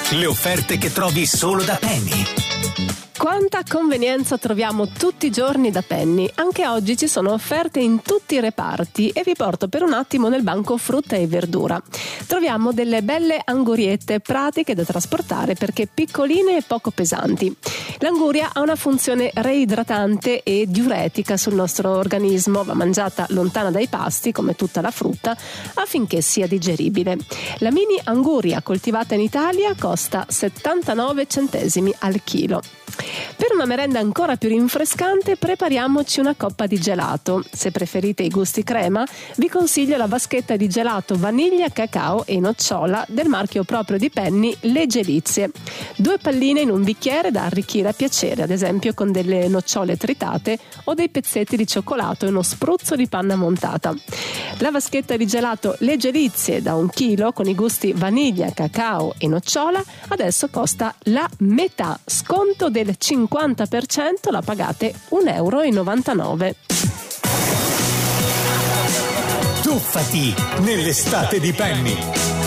Le offerte che trovi solo da Penny. Quanta convenienza troviamo tutti i giorni da Penny. Anche oggi ci sono offerte in tutti i reparti e vi porto per un attimo nel banco frutta e verdura. Troviamo delle belle anguriette pratiche da trasportare perché piccoline e poco pesanti. L'anguria ha una funzione reidratante e diuretica sul nostro organismo, va mangiata lontana dai pasti come tutta la frutta affinché sia digeribile. La mini anguria coltivata in Italia costa 79 centesimi al chilo. Per una merenda ancora più rinfrescante prepariamoci una coppa di gelato. Se preferite i gusti crema, vi consiglio la vaschetta di gelato vaniglia, cacao e nocciola del marchio proprio di Penny, Le Gelizie. 2 palline in un bicchiere da arricchire a piacere, ad esempio con delle nocciole tritate o dei pezzetti di cioccolato e uno spruzzo di panna montata. La vaschetta di gelato Le Gelizie da 1 chilo con i gusti vaniglia, cacao e nocciola adesso costa la metà, sconto del 50%, la pagate €1,99. Tuffati nell'estate di Penny.